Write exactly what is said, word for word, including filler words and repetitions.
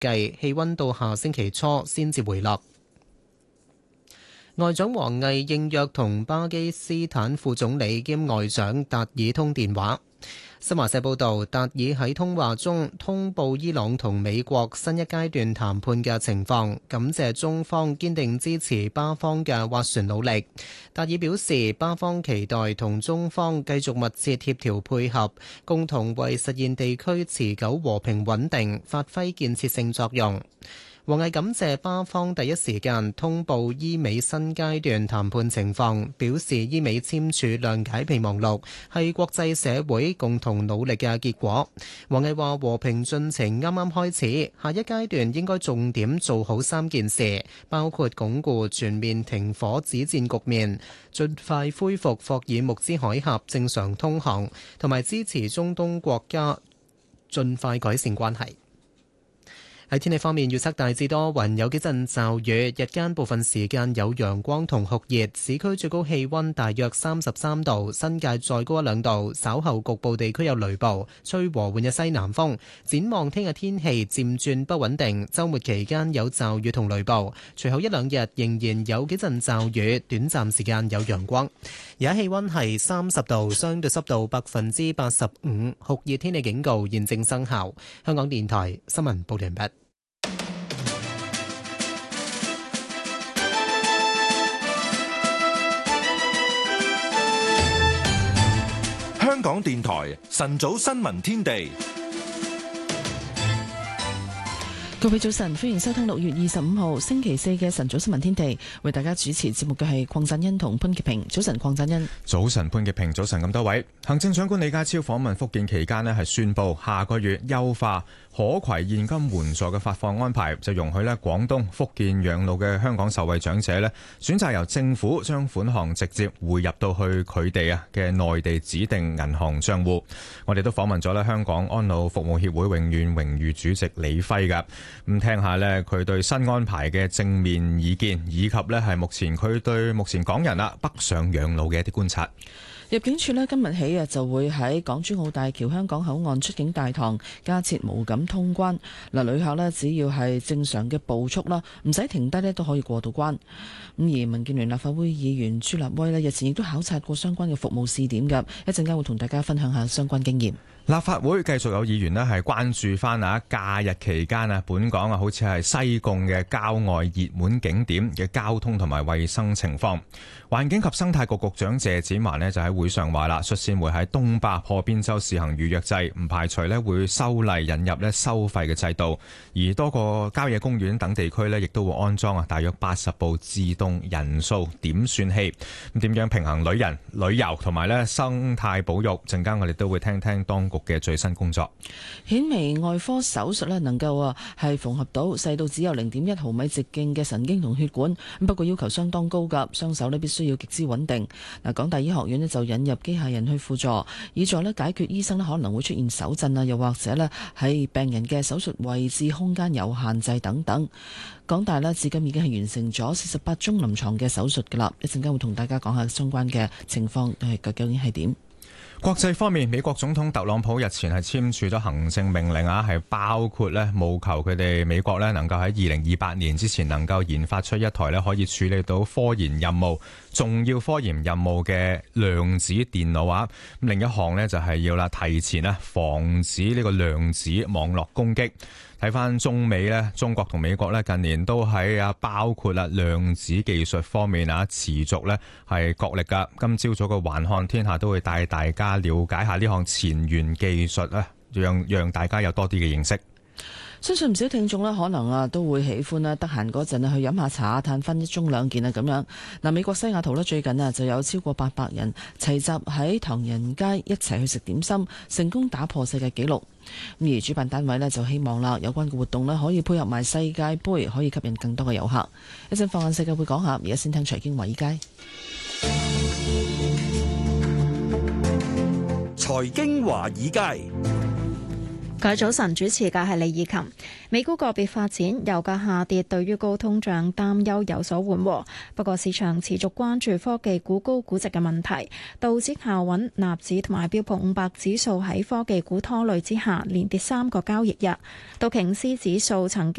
計氣溫到下星期初先至回落。外長王毅應約同巴基斯坦副總理兼外長達爾通電話。新華社報道，達爾喺通話中通報伊朗同美國新一階段談判嘅情況，感謝中方堅定支持巴方嘅斡旋努力。達爾表示，巴方期待同中方繼續密切協調配合，共同為實現地區持久和平穩定發揮建設性作用。王毅感謝巴方第一時間通報伊美新階段談判情況，表示伊美簽署諒解備忘錄係國際社會共同努力嘅結果。王毅話：和平進程啱啱開始，下一階段應該重點做好三件事，包括鞏固全面停火止戰局面，盡快恢復霍爾木茲海峽正常通航，同埋支持中東國家盡快改善關係。喺天氣方面，預測大致多雲，有幾陣驟雨，日間部分時間有陽光同酷熱，市區最高氣溫大約三十三度，新界再高一兩度，稍後局部地區有雷暴，吹和緩嘅西南風。展望聽日天氣漸轉不穩定，週末期間有驟雨同雷暴，隨後一兩日仍然有幾陣驟雨，短暫時間有陽光。而家氣溫係三十度，相對濕度百分之八十五，酷熱天氣警告現正生效。香港電台新聞報道完畢。 香港電台晨早新聞天地， 各位早晨，歡迎收聽六月二十五號星期四嘅晨早新聞天地。為大家主持節目嘅係鄺振欣同潘潔平。早晨，鄺振欣。 早晨，潘潔平。早晨，咁多位。行政長官李家超訪問福建期間呢，係宣布下個月優化可攜現金援助嘅發放安排，就容許咧廣東、福建養老嘅香港受惠長者咧，選擇由政府將款項直接匯入到去佢哋啊嘅內地指定銀行賬戶。我哋都訪問咗咧香港安老服務協會永遠榮譽主席李輝噶，咁聽下咧佢對新安排嘅正面意見，以及咧係目前佢對目前港人啊北上養老嘅一啲觀察。 入境處咧今日起啊就會喺港珠澳大橋香港口岸出境大堂加設無感通關。嗱，旅客咧只要係正常嘅步速啦，唔使停低咧都可以過到關。咁而民建聯立法會議員朱立威咧日前亦都考察過相關嘅服務試點㗎，一陣間會同大家分享下相關經驗。 立法會繼續有議員咧係關注翻啊假日期間啊本港啊好似係西貢嘅郊外熱門景點嘅交通同埋衛生情況。環境及生態局局長謝展寰咧就喺會上話啦，率先會喺東壩破邊洲試行預約制，唔排除咧會修例引入咧收費嘅制度。而多個郊野公園等地區咧亦都會安裝啊大約八十部自動人數點算器。咁點樣平衡旅人、旅遊同埋咧生態保育？陣間我哋都會聽聽當局嘅最新工作。 顯微外科手術咧能夠啊係縫合到細到只有零點一毫米直徑嘅神經同血管，不過要求相當高㗎，雙手咧必須要極之穩定。嗱，港大醫學院咧就引入機械人去輔助，以助咧解決醫生咧可能會出現手震啊，又或者咧喺病人嘅手術位置空間有限制等等。港大咧至今已經係完成咗四十八宗臨床嘅手術㗎啦，一陣間會同大家講下相關嘅情況係究竟係點。 國際方面，美國總統特朗普日前係簽署咗行政命令啊，係包括咧務求佢哋美國咧能夠喺二零二八年之前能夠研發出一台咧可以處理到科研任務、重要科研任務嘅量子電腦啊。咁另一項咧就係要啦提前啊防止呢個量子網絡攻擊。睇翻中美咧，中國同美國咧近年都喺啊包括啦量子技術方面啊持續咧係角力噶。今朝早嘅環看天下都會帶大家了解下呢項前沿技術咧，讓讓大家有多啲嘅認識。 相信唔少聽眾咧，可能啊都會喜歡啦，得閒嗰陣啊去飲下茶啊，嘆翻一盅兩件啊咁樣。嗱，美國西雅圖咧最近啊就有超過八百人齊集喺唐人街一齊去食點心，成功打破世界紀錄。咁而主辦單位咧就希望啦，有關嘅活動咧可以配合埋世界盃，可以吸引更多嘅遊客。一陣放眼世界會講下，而家先聽財經華爾街。 財經華爾街。 各位早晨，主持嘅係李以琴。美股個別發展，油價下跌，對於高通脹擔憂有所緩和。不過市場持續關注科技股高估值嘅問題，道指靠穩，納指同埋標普五百指數喺科技股拖累之下，連跌三個交易日。道瓊斯指數曾經